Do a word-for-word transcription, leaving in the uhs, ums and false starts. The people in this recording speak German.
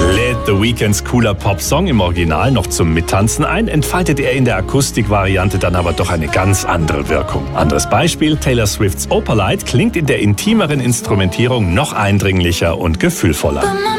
Lädt The Weeknds cooler Pop-Song im Original noch zum Mittanzen ein, entfaltet er in der Akustikvariante dann aber doch eine ganz andere Wirkung. Anderes Beispiel, Taylor Swifts Opalite klingt in der intimeren Instrumentierung noch eindringlicher und gefühlvoller.